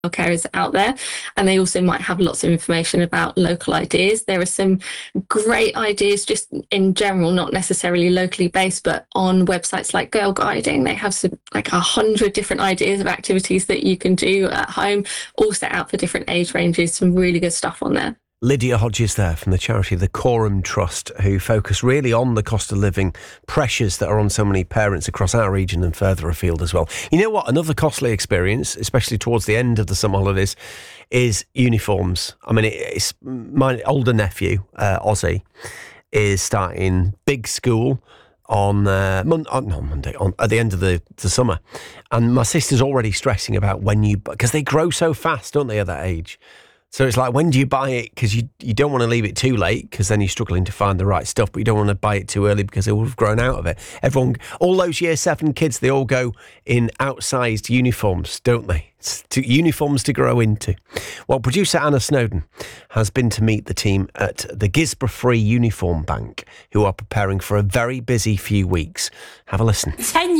carers out there, and they also might have lots of information about local ideas. There are some great ideas just in general, not necessarily locally based, but on websites like Girl Guiding, they have some like 100 different ideas of activities that you can do at home, all set out for different age ranges. Some really good stuff on there. Lydia Hodges there from the charity The Coram Trust, who focus really on the cost of living pressures that are on so many parents across our region and further afield as well. You know what? Another costly experience, especially towards the end of the summer holidays, is uniforms. I mean, it's my older nephew, Ozzy, is starting big school on Monday, at the end of the summer. And my sister's already stressing about because they grow so fast, don't they, at that age? So it's like, when do you buy it? Because you don't want to leave it too late, because then you're struggling to find the right stuff, but you don't want to buy it too early because they will have grown out of it. All those Year 7 kids, they all go in outsized uniforms, don't they? Uniforms to grow into. Well, producer Anna Snowden has been to meet the team at the Gisborough Free Uniform Bank, who are preparing for a very busy few weeks. Have a listen. 10